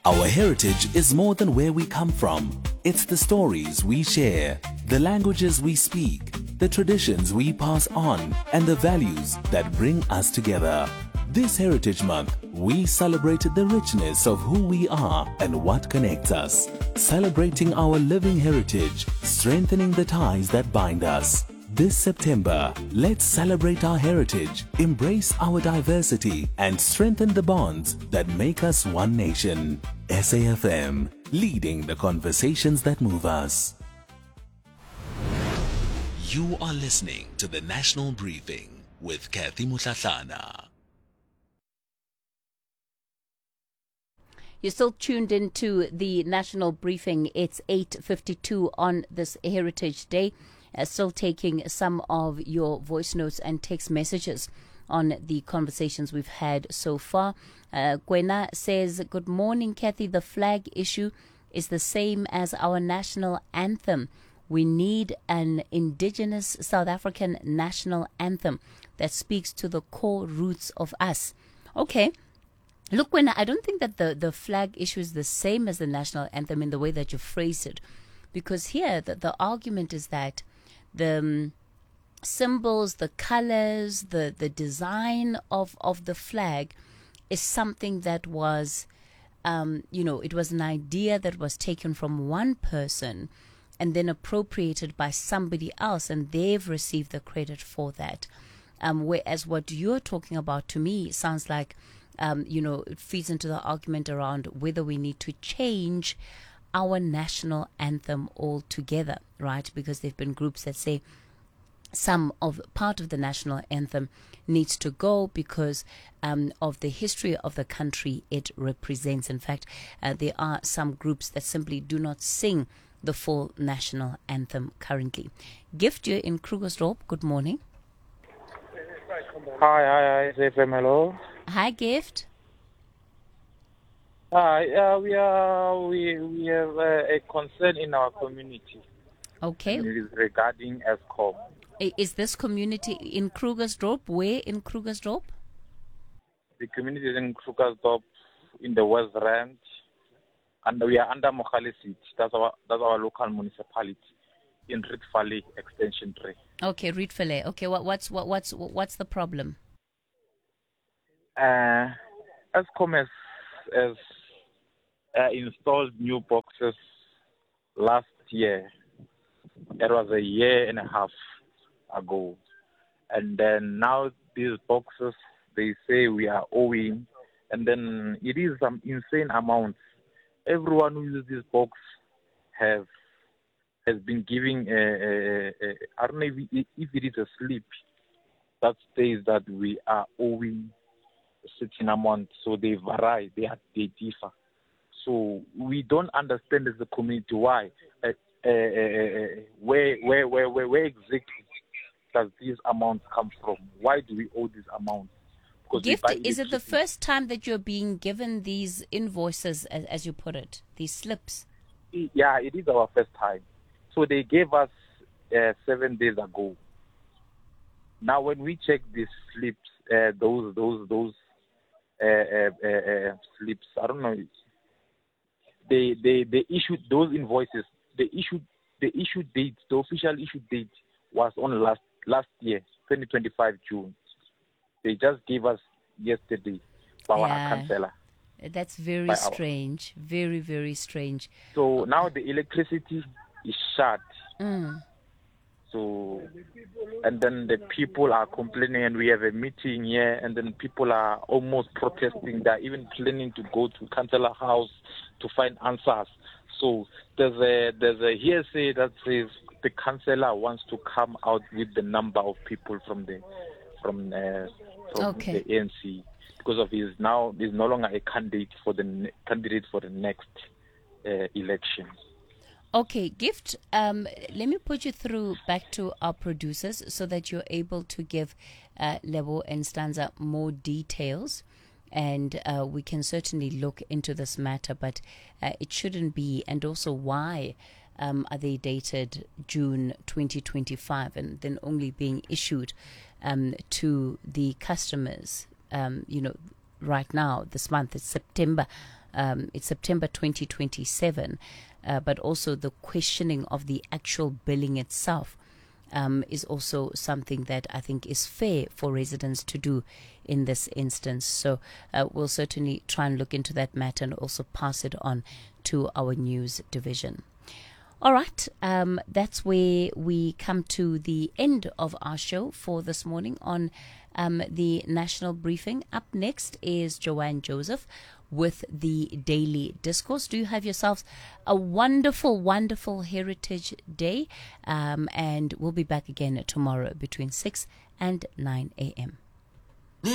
Our heritage is more than where we come from. It's the stories we share, the languages we speak, the traditions we pass on, and the values that bring us together. This Heritage Month, we celebrated the richness of who we are and what connects us. Celebrating our living heritage, strengthening the ties that bind us. This September, let's celebrate our heritage, embrace our diversity, and strengthen the bonds that make us one nation. SAFM, leading the conversations that move us. You are listening to the National Briefing with Kathy Mutlatlana. You're still tuned into the National Briefing. It's 8:52 on this Heritage Day. Still taking some of your voice notes and text messages on the conversations we've had so far. Gwena says, good morning, Kathy. The flag issue is the same as our national anthem. We need an indigenous South African national anthem that speaks to the core roots of us. Okay. Look, Gwena, I don't think that the flag issue is the same as the national anthem in the way that you phrased it. Because here, the argument is that the symbols, the colors, the design of the flag is something that was, it was an idea that was taken from one person and then appropriated by somebody else, and they've received the credit for that. Whereas what you're talking about to me sounds like, it feeds into the argument around whether we need to change our national anthem altogether, right? Because there have been groups that say part of the national anthem needs to go because of the history of the country it represents. In fact, there are some groups that simply do not sing the full national anthem currently. Gift, you're in Krugersdorp. Good morning. Hi, FM, hello. Hi, Gift. We have a concern in our community. Okay. And it is regarding ESCOM. Is this community in Krugersdorp? Where in Krugersdorp? The community is in Krugersdorp in the West Rand, and we are under Mogale City. That's our local municipality in Rift Valley Extension 3. Okay, Rift Valley. Okay, what's the problem? ESCOM has installed new boxes last year. It was a year and a half ago. And then now these boxes, they say we are owing. And then it is some insane amounts. Everyone who uses this box has been giving I don't know if it is a slip that says that we are owing a certain amount. So they vary, they differ. So we don't understand as a community why, where exactly does these amounts come from? Why do we owe these amounts? Gift, is it the first time that you're being given these invoices, as you put it, these slips? Yeah, it is our first time. So they gave us 7 days ago. Now when we check these slips, those slips, I don't know. They issued those invoices. The official issue date was on last year, 2025 June. They just gave us yesterday by our councillor. That's very strange. Very, very strange. So now the electricity is shut. So, and then the people are complaining, and we have a meeting here, and then people are almost protesting. They're even planning to go to councillor house to find answers. So there's a hearsay that says the councillor wants to come out with the number of people from the ANC because of he's no longer a candidate for the next election. Okay, Gift, let me put you through back to our producers so that you're able to give Lebo and Stanza more details, and we can certainly look into this matter, but it shouldn't be. And also, why are they dated June 2025 and then only being issued to the customers, right now, this month, it's September it's September 2027, but also the questioning of the actual billing itself is also something that I think is fair for residents to do in this instance. So we'll certainly try and look into that matter and also pass it on to our news division. All right, that's where we come to the end of our show for this morning on the National Briefing. Up next is Joanne Joseph with the Daily Discourse. Do have yourselves a wonderful, wonderful Heritage Day, and we'll be back again tomorrow between 6 and 9 a.m.